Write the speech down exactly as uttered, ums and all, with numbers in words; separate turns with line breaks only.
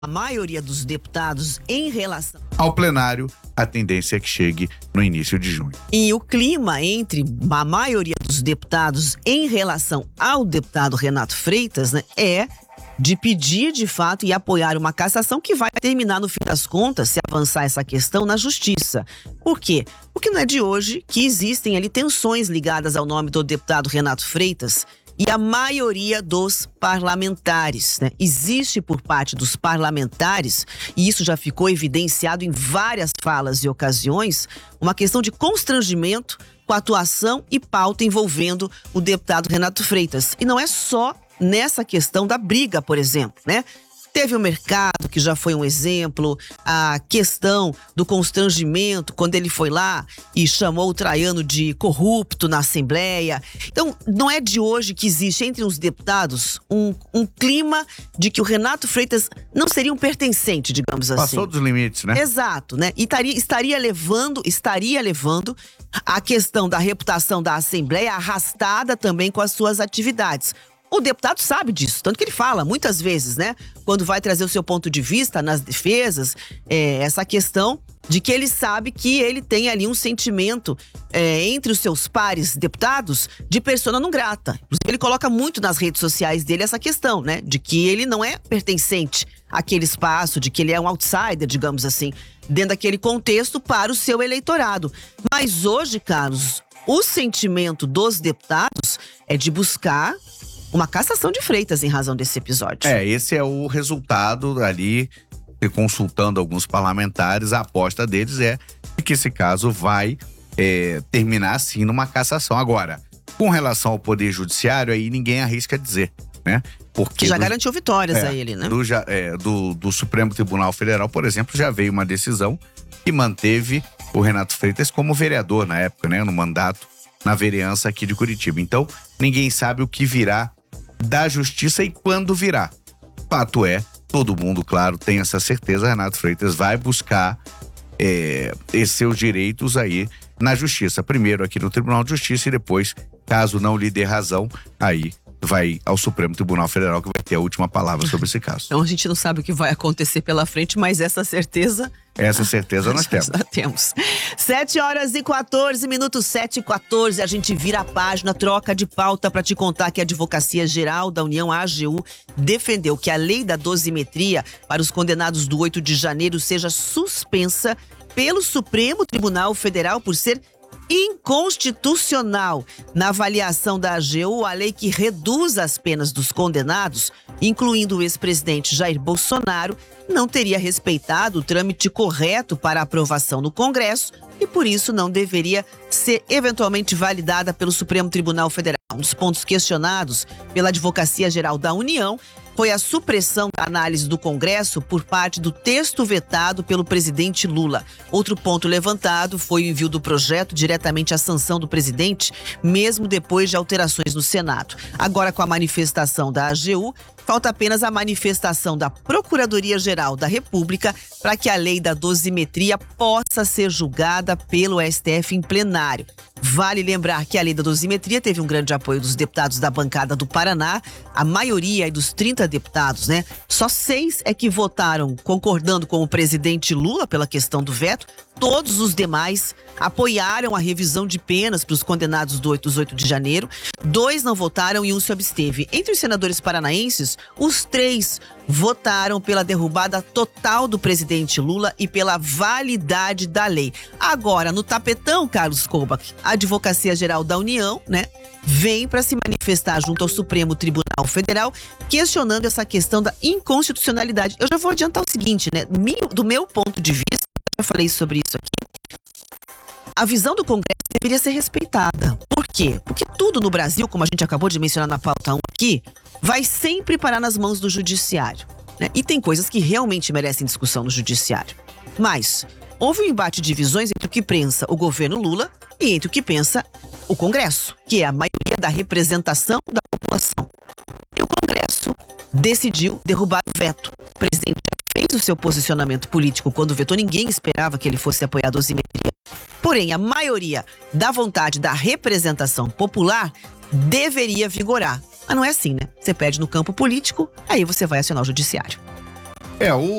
a maioria dos deputados em relação
ao plenário, a tendência é que chegue no início de junho.
E o clima entre a maioria dos deputados em relação ao deputado Renato Freitas, né, é de pedir de fato e apoiar uma cassação que vai terminar, no fim das contas, se avançar essa questão, na justiça. Por quê? Porque não é de hoje que existem ali tensões ligadas ao nome do deputado Renato Freitas e a maioria dos parlamentares, né? Existe por parte dos parlamentares, e isso já ficou evidenciado em várias falas e ocasiões, uma questão de constrangimento com a atuação e pauta envolvendo o deputado Renato Freitas. E não é só nessa questão da briga, por exemplo, né? Teve o mercado, que já foi um exemplo, a questão do constrangimento, quando ele foi lá e chamou o Traiano de corrupto na Assembleia. Então, não é de hoje que existe entre os deputados um, um clima de que o Renato Freitas não seria um pertencente, digamos assim.
Passou dos limites, né?
Exato, né? E estaria, estaria levando, estaria levando a questão da reputação da Assembleia arrastada também com as suas atividades. O deputado sabe disso, tanto que ele fala muitas vezes, né? Quando vai trazer o seu ponto de vista nas defesas, é, essa questão de que ele sabe que ele tem ali um sentimento é, entre os seus pares deputados de persona não grata. Inclusive, ele coloca muito nas redes sociais dele essa questão, né? De que ele não é pertencente àquele espaço, de que ele é um outsider, digamos assim, dentro daquele contexto para o seu eleitorado. Mas hoje, Carlos, o sentimento dos deputados é de buscar uma cassação de Freitas em razão desse episódio.
É, esse é o resultado ali, consultando alguns parlamentares, a aposta deles é que esse caso vai é, terminar assim numa cassação. Agora, com relação ao Poder Judiciário, aí ninguém arrisca dizer, né? Porque
que já
do,
garantiu vitórias
é,
a ele, né?
Do, já, é, do, do Supremo Tribunal Federal, por exemplo, já veio uma decisão que manteve o Renato Freitas como vereador na época, né? No mandato, na vereança aqui de Curitiba. Então, ninguém sabe o que virá da justiça e quando virá. Fato é, todo mundo, claro, tem essa certeza, Renato Freitas vai buscar é, esses seus direitos aí na justiça. Primeiro aqui no Tribunal de Justiça e depois, caso não lhe dê razão, aí vai ao Supremo Tribunal Federal, que vai ter a última palavra sobre esse caso.
Então a gente não sabe o que vai acontecer pela frente, mas essa certeza...
Essa certeza nós temos.
Nós temos. sete horas e quatorze minutos, sete e quatorze, a gente vira a página, troca de pauta para te contar que a Advocacia Geral da União, a AGU, defendeu que a lei da dosimetria para os condenados do oito de janeiro seja suspensa pelo Supremo Tribunal Federal por ser inconstitucional. Na avaliação da A G U, a lei que reduz as penas dos condenados, incluindo o ex-presidente Jair Bolsonaro, não teria respeitado o trâmite correto para aprovação no Congresso e, por isso, não deveria ser eventualmente validada pelo Supremo Tribunal Federal. Um dos pontos questionados pela Advocacia Geral da União foi a supressão da análise do Congresso por parte do texto vetado pelo presidente Lula. Outro ponto levantado foi o envio do projeto diretamente à sanção do presidente, mesmo depois de alterações no Senado. Agora, com a manifestação da A G U, falta apenas a manifestação da Procuradoria-Geral da República para que a lei da dosimetria possa ser julgada pelo S T F em plenário. Vale lembrar que a lei da dosimetria teve um grande apoio dos deputados da bancada do Paraná, a maioria aí dos trinta deputados, né? Só seis é que votaram concordando com o presidente Lula pela questão do veto. Todos os demais apoiaram a revisão de penas para os condenados do oito de janeiro. Dois não votaram e um se absteve. Entre os senadores paranaenses, os três votaram pela derrubada total do presidente Lula e pela validade da lei. Agora, no tapetão, Carlos Kobach, a Advocacia Geral da União, né, vem para se manifestar junto ao Supremo Tribunal Federal, questionando essa questão da inconstitucionalidade. Eu já vou adiantar o seguinte, né, do meu ponto de vista, eu já falei sobre isso aqui, a visão do Congresso deveria ser respeitada. Por quê? Porque tudo no Brasil, como a gente acabou de mencionar na pauta um aqui, vai sempre parar nas mãos do judiciário, né? E tem coisas que realmente merecem discussão no judiciário. Mas houve um embate de visões entre o que pensa o governo Lula e entre o que pensa o Congresso, que é a maioria da representação da população. E o Congresso decidiu derrubar o veto. O presidente fez o seu posicionamento político quando vetou, ninguém esperava que ele fosse apoiar a dosimetria. Porém, a maioria da vontade da representação popular deveria vigorar. Mas não é assim, né? Você pede no campo político, aí você vai acionar o judiciário.
É, o